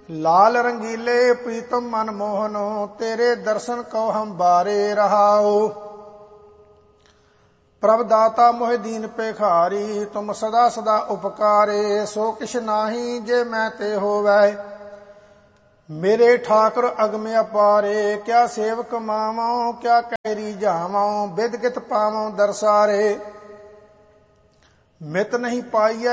लाल रंगीले प्रीतम मन मोहनो, तेरे दर्शन को हम बारे रहाओ। प्रभ दाता मोहि दीन पेखारी, तुम सदा सदा उपकारे। सो किछ नाही जे मैं ते होवै, मेरे ठाकुर अगम अपारे। क्या सेवक मावो क्या कैरी जावो, बिद कित पावो दरसारे। मित नहीं पाइयै